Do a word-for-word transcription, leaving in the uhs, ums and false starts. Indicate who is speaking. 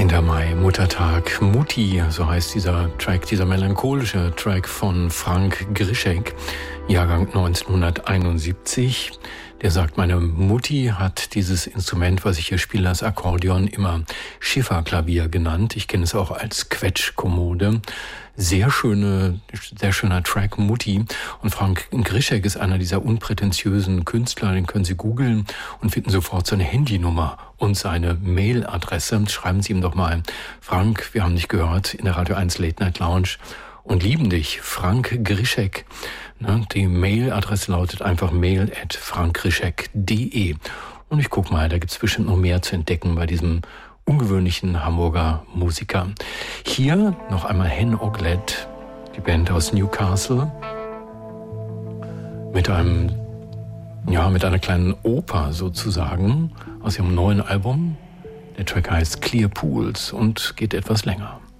Speaker 1: zehnter Mai, Muttertag. Mutti, so heißt dieser Track, dieser melancholische Track von Frank Grischek, Jahrgang neunzehnhunderteinundsiebzig. Der sagt, meine Mutti hat dieses Instrument, was ich hier spiele, das Akkordeon, immer Schifferklavier genannt. Ich kenne es auch als Quetschkommode. Sehr schöne, sehr schöner Track, Mutti. Und Frank Grischek ist einer dieser unprätentiösen Künstler, den können Sie googeln und finden sofort seine Handynummer und seine Mailadresse. Schreiben Sie ihm doch mal: Frank, wir haben dich gehört in der Radio eins Late Night Lounge und lieben dich, Frank Grischek. Die Mailadresse lautet einfach mail at frankgrischek punkt de. Und ich guck mal, da gibt's bestimmt noch mehr zu entdecken bei diesem ungewöhnlichen Hamburger Musiker. Hier noch einmal Hen Oglet, die Band aus Newcastle, mit einem, ja, mit einer kleinen Oper sozusagen aus ihrem neuen Album. Der Track heißt Clear Pools und geht etwas länger.